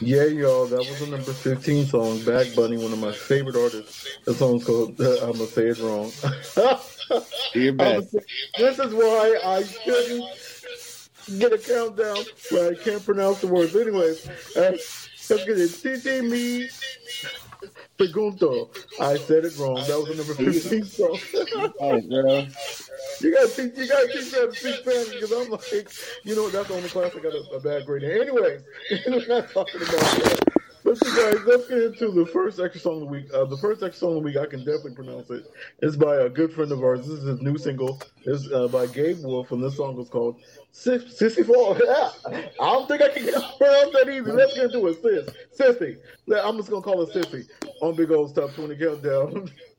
Yeah, y'all, that was the number 15 song, Bad Bunny, one of my favorite artists. The song's called, I'm gonna say it wrong. Do your I'm gonna best. say, this is why I shouldn't get a countdown where I can't pronounce the words. Anyways, let's get it. TJ me Pregunto. I said it wrong. That was the number You 15 song. got it, girl. You gotta teach me how to speak Spanish because I'm like, that's the only class I got a bad grade in. Anyways, we're not talking about that. But see, guys, let's get into the first extra song of the week. The first extra song of the week, I can definitely pronounce it. It's by a good friend of ours. This is his new single. It's by Gabe Wolf, and this song is called Sissy Fall. Yeah, I don't think I can pronounce that easy. Let's get into it. Sissy. I'm just gonna call it Sissy on Big Old Top 20 Countdown.